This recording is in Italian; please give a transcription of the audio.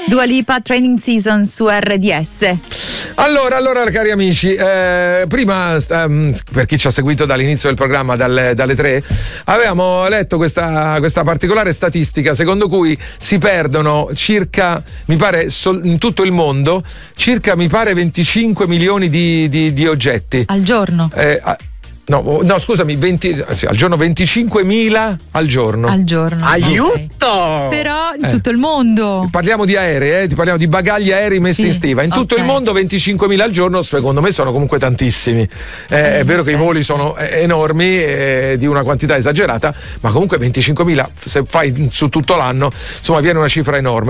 Dua Lipa, Training Season su RDS. Allora cari amici, prima per chi ci ha seguito dall'inizio del programma dalle 3 avevamo letto questa particolare statistica secondo cui si perdono circa, mi pare in tutto il mondo, circa mi pare 25 milioni di oggetti al giorno. No, scusami, al giorno 25.000 al giorno. Aiuto! Okay. Però in tutto il mondo. Parliamo di aerei, parliamo di bagagli aerei messi in stiva. In tutto il mondo 25.000 al giorno, secondo me sono comunque tantissimi. È vero che i voli sono enormi, di una quantità esagerata, ma comunque 25.000, se fai su tutto l'anno, insomma, viene una cifra enorme.